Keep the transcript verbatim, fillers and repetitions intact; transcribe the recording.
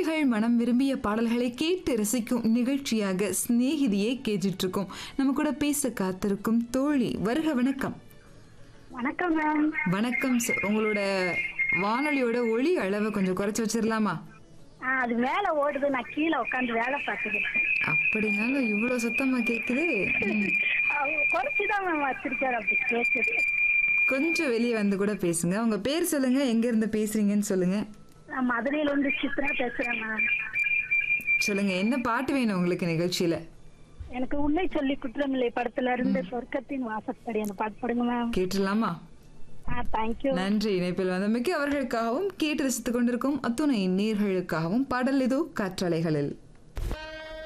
நேர்கள் மனம் விரும்பிய பாடல்களை கேட்டு ரசிக்கும் நிகழ்ச்சியாக சிநேகிதியை கேட்டுட்டு இருக்கோம். நம்ம கூட பேச காத்திருக்கும் தோழி. வருக. வணக்கம். வணக்கம் மேம். வணக்கம் சார். உங்களோட வானொலியோட ஒளி அளவை கொஞ்சம் குறைச்சு வச்சிடலாமா? அது மேல ஓடுது, நான் கீழே உட்காந்து வேலை பார்த்துக்கிட்டேன். அப்படினாலும் இவ்வளவு சத்தமா கேக்குது. குறைச்சுதான் மேம் வச்சிருக்காரு. அப்படி கேக்குது. கொஞ்சம் வெளியே வந்து கூட பேசுங்க. உங்க பேர் சொல்லுங்க, எங்க இருந்து பேசுறீங்கன்னு சொல்லுங்க. நான் மதுரையில இருந்து சித்ரா பேசுறேன் மேம். சொல்லுங்க, என்ன பாட்டு வேணும் உங்களுக்கு நிகழ்ச்சியில? எனக்கு உன்னை சொல்லி குற்றமில்லை படத்துல இருந்து சொர்க்கத்தின் வாசப்படி அந்த பாட்டு பாடுங்க மேம். கேட்டுடலாமா? தேங்க்யூ. நன்றி. இணைப்பில் வந்தமைக்கு அவர்களுக்காகவும் கேட்டு ரசித்துக் கொண்டிருக்கும் அத்துணை நேர்களுக்காகவும் பாடல் இதோ காற்றலைகளில்.